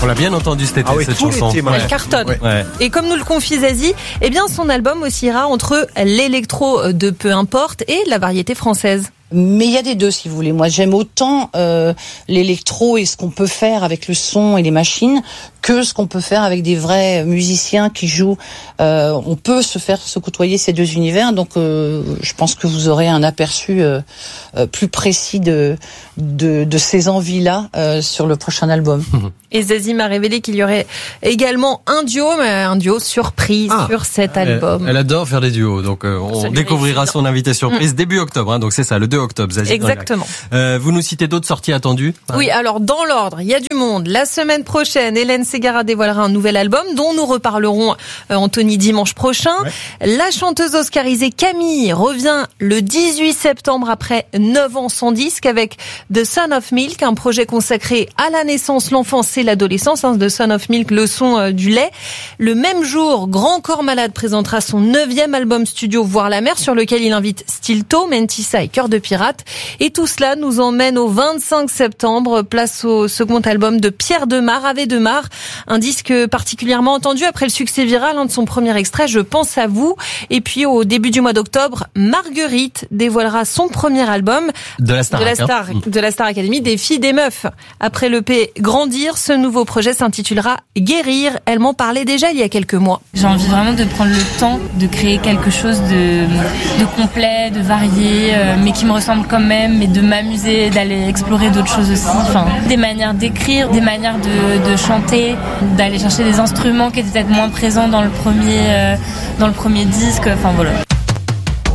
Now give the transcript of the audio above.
On l'a bien entendu cet été, cette tout chanson. l'été, Elle cartonne. Ouais. Et comme nous le confie Zazie, eh bien son album oscillera entre l'électro de peu importe et la variété française. Mais il y a des deux, si vous voulez. Moi, j'aime autant l'électro et ce qu'on peut faire avec le son et les machines que ce qu'on peut faire avec des vrais musiciens qui jouent. On peut se côtoyer ces deux univers. Donc, je pense que vous aurez un aperçu plus précis de ces envies-là sur le prochain album. Et Zazie m'a révélé qu'il y aurait également un duo surprise sur cet album. Elle adore faire des duos, donc on découvrira son invité surprise début octobre. Hein, donc c'est ça, le 2 octobre. Zazie. Exactement. Vous nous citez d'autres sorties attendues? Oui, alors dans l'ordre, il y a du monde. La semaine prochaine, Hélène Ségara dévoilera un nouvel album dont nous reparlerons, Anthony, dimanche prochain. Ouais. La chanteuse oscarisée Camille revient le 18 septembre après 9 ans sans disque avec The Son of Milk, un projet consacré à la naissance, l'enfance et l'adolescence. The Son of Milk, le son du lait. Le même jour, Grand Corps Malade présentera son 9e album studio Voir la mer, sur lequel il invite Stilto, Mentissa et Cœur de Pirate. Et tout cela nous emmène au 25 septembre, place au second album de Pierre Demar, Ave Demar, un disque particulièrement entendu après le succès viral de son premier extrait, Je pense à vous. Et puis au début du mois d'octobre, Marguerite dévoilera son premier album de la Star Academy, des filles des meufs. Après l'EP Grandir, ce nouveau projet s'intitulera Guérir. Elle m'en parlait déjà il y a quelques mois. J'ai envie vraiment de prendre le temps de créer quelque chose de complet, de varié, mais qui me ressemble quand même, mais de m'amuser, d'aller explorer d'autres choses aussi. Enfin, des manières d'écrire, des manières de chanter, d'aller chercher des instruments qui étaient peut-être moins présents dans le premier disque. Enfin voilà.